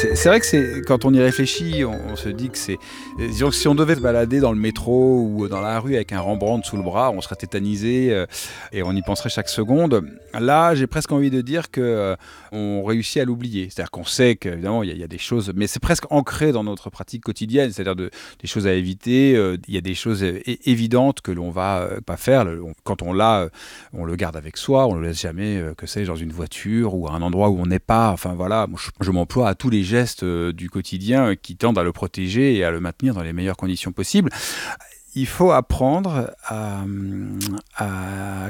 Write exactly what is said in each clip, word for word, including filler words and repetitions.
C'est, c'est vrai que c'est, quand on y réfléchit, on, on se dit que c'est... Disons que si on devait se balader dans le métro ou dans la rue avec un Rembrandt sous le bras, on serait tétanisé euh, et on y penserait chaque seconde. Là, j'ai presque envie de dire qu'on euh, réussit à l'oublier. C'est-à-dire qu'on sait qu'évidemment, il y, y a des choses... Mais c'est presque ancré dans notre pratique quotidienne. C'est-à-dire de, des choses à éviter. Euh, il y a des choses é- évidentes que l'on va euh, pas faire. Le, on, quand on l'a, euh, on le garde avec soi. On le laisse jamais, euh, que sais-je, dans une voiture ou à un endroit où on n'est pas. Enfin voilà, moi, je, je m'emploie à tous les gestes euh, du quotidien qui tendent à le protéger et à le maintenir dans les meilleures conditions possibles. Il faut apprendre à, à,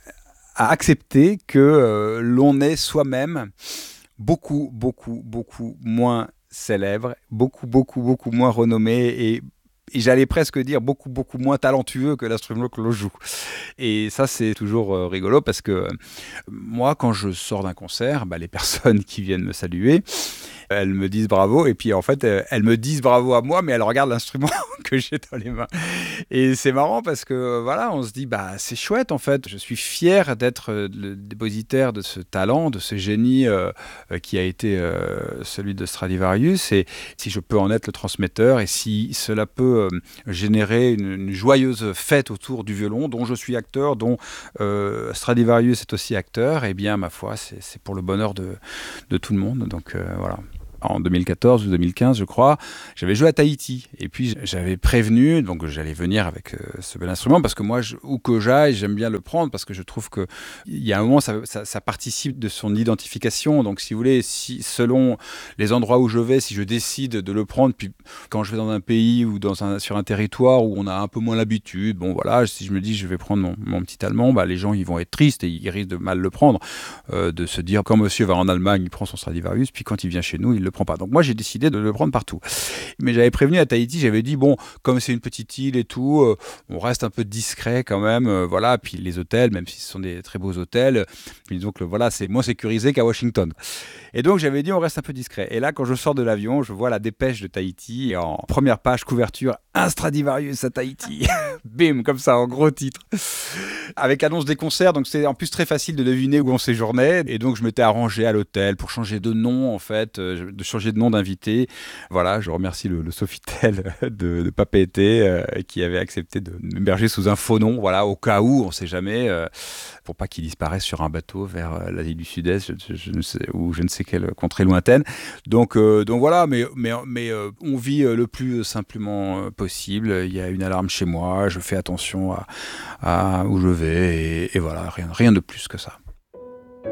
à accepter que euh, l'on est soi-même beaucoup, beaucoup, beaucoup moins célèbre, beaucoup, beaucoup, beaucoup moins renommé et et j'allais presque dire beaucoup, beaucoup moins talentueux que l'instrument que l'on joue. Et ça, c'est toujours euh, rigolo parce que euh, moi, quand je sors d'un concert, bah, les personnes qui viennent me saluer, elles me disent bravo. Et puis, en fait, euh, elles me disent bravo à moi, mais elles regardent l'instrument que j'ai dans les mains. Et c'est marrant parce que, euh, voilà, on se dit, bah, c'est chouette, en fait. Je suis fier d'être euh, le dépositaire de ce talent, de ce génie euh, euh, qui a été euh, celui de Stradivarius. Et si je peux en être le transmetteur et si cela peut euh, générer une, une joyeuse fête autour du violon dont je suis acteur, dont euh, Stradivarius est aussi acteur, eh bien, ma foi, c'est, c'est pour le bonheur de, de tout le monde. Donc, euh, voilà. En deux mille quatorze ou deux mille quinze, je crois, j'avais joué à Tahiti. Et puis, j'avais prévenu, donc j'allais venir avec euh, ce bel instrument, parce que moi, je, où que j'aille, j'aime bien le prendre, parce que je trouve qu'il y a un moment, ça, ça, ça participe de son identification. Donc, si vous voulez, si, selon les endroits où je vais, si je décide de le prendre, puis quand je vais dans un pays ou dans un, sur un territoire où on a un peu moins l'habitude, bon, voilà, si je me dis, je vais prendre mon, mon petit allemand, bah, les gens, ils vont être tristes et ils risquent de mal le prendre, euh, de se dire, quand monsieur va en Allemagne, il prend son Stradivarius, puis quand il vient chez nous, il le prend pas. Donc moi j'ai décidé de le prendre partout. Mais j'avais prévenu à Tahiti, j'avais dit bon, comme c'est une petite île et tout, euh, on reste un peu discret quand même, euh, voilà. Puis les hôtels, même si ce sont des très beaux hôtels, disons que voilà, c'est moins sécurisé qu'à Washington. Et donc j'avais dit on reste un peu discret. Et là quand je sors de l'avion, je vois la dépêche de Tahiti et en première page couverture, un Stradivarius à Tahiti. Bim, comme ça en gros titre. Avec annonce des concerts, donc c'est en plus très facile de deviner où on séjournait. Et donc je m'étais arrangé à l'hôtel pour changer de nom en fait, euh, de changer de nom d'invité. Voilà, je remercie le, le Sofitel de, de Papeete euh, qui avait accepté de m'héberger sous un faux nom, voilà, au cas où, on ne sait jamais, euh, pour pas qu'il disparaisse sur un bateau vers euh, l'Asie du Sud-Est, je, je, je ne sais, ou je ne sais quelle contrée lointaine. Donc, euh, donc voilà, mais, mais, mais euh, on vit euh, le plus simplement euh, possible. Il y a une alarme chez moi, je fais attention à, à où je vais, et, et voilà, rien, rien de plus que ça.